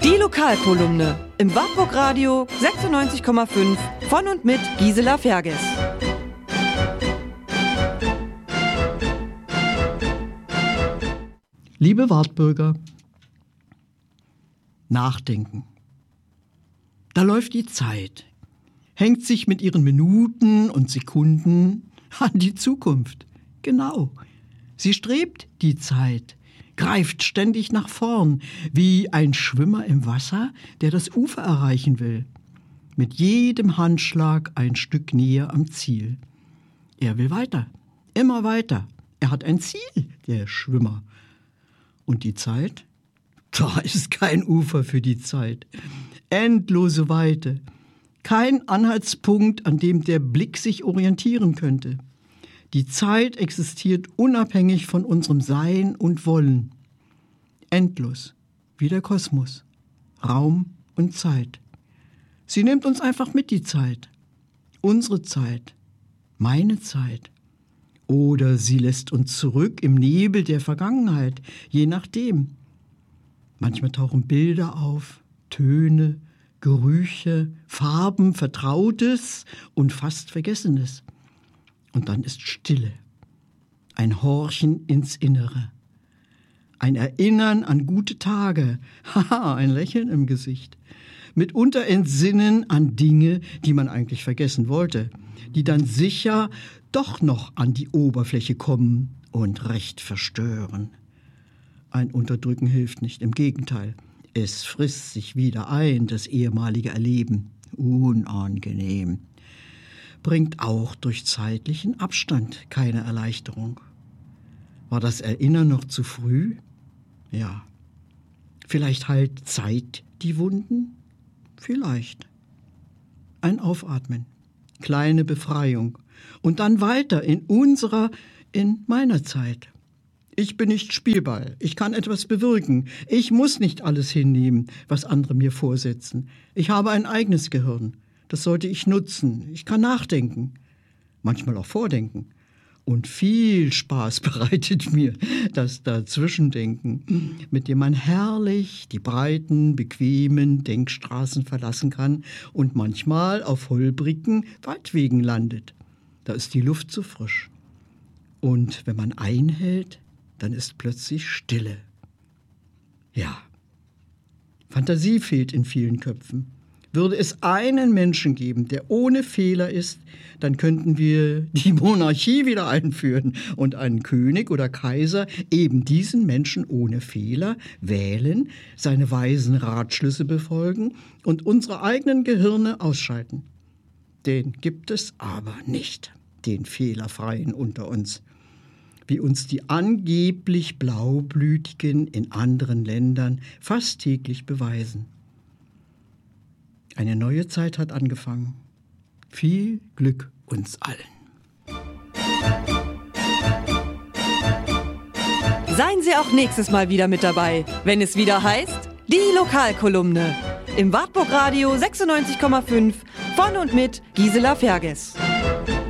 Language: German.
Die Lokalkolumne im Wartburg Radio 96,5 von und mit Gisela Ferges. Liebe Wartburger, nachdenken. Da läuft die Zeit, hängt sich mit ihren Minuten und Sekunden an die Zukunft. Genau, sie strebt die Zeit, greift ständig nach vorn, wie ein Schwimmer im Wasser, der das Ufer erreichen will. Mit jedem Handschlag ein Stück näher am Ziel. Er will weiter, immer weiter. Er hat ein Ziel, der Schwimmer. Und die Zeit? Da ist kein Ufer für die Zeit. Endlose Weite. Kein Anhaltspunkt, an dem der Blick sich orientieren könnte. Die Zeit existiert unabhängig von unserem Sein und Wollen. Endlos, wie der Kosmos. Raum und Zeit. Sie nimmt uns einfach mit, die Zeit. Unsere Zeit. Meine Zeit. Oder sie lässt uns zurück im Nebel der Vergangenheit, je nachdem. Manchmal tauchen Bilder auf, Töne, Gerüche, Farben, Vertrautes und fast Vergessenes. Und dann ist Stille, ein Horchen ins Innere, ein Erinnern an gute Tage, haha, ein Lächeln im Gesicht, mitunter Entsinnen an Dinge, die man eigentlich vergessen wollte, die dann sicher doch noch an die Oberfläche kommen und recht verstören. Ein Unterdrücken hilft nicht, im Gegenteil, es frisst sich wieder ein, das ehemalige Erleben, unangenehm. Bringt auch durch zeitlichen Abstand keine Erleichterung. War das Erinnern noch zu früh? Ja. Vielleicht heilt Zeit die Wunden? Vielleicht. Ein Aufatmen, kleine Befreiung und dann weiter in meiner Zeit. Ich bin nicht Spielball, ich kann etwas bewirken. Ich muss nicht alles hinnehmen, was andere mir vorsetzen. Ich habe ein eigenes Gehirn. Das sollte ich nutzen. Ich kann nachdenken, manchmal auch vordenken. Und viel Spaß bereitet mir das Dazwischendenken, mit dem man herrlich die breiten, bequemen Denkstraßen verlassen kann und manchmal auf holprigen Waldwegen landet. Da ist die Luft so frisch. Und wenn man einhält, dann ist plötzlich Stille. Ja, Fantasie fehlt in vielen Köpfen. Würde es einen Menschen geben, der ohne Fehler ist, dann könnten wir die Monarchie wieder einführen und einen König oder Kaiser, eben diesen Menschen ohne Fehler, wählen, seine weisen Ratschlüsse befolgen und unsere eigenen Gehirne ausschalten. Den gibt es aber nicht, den Fehlerfreien unter uns, wie uns die angeblich Blaublütigen in anderen Ländern fast täglich beweisen. Eine neue Zeit hat angefangen. Viel Glück uns allen. Seien Sie auch nächstes Mal wieder mit dabei, wenn es wieder heißt, die Lokalkolumne im Wartburg Radio 96,5 von und mit Gisela Ferges.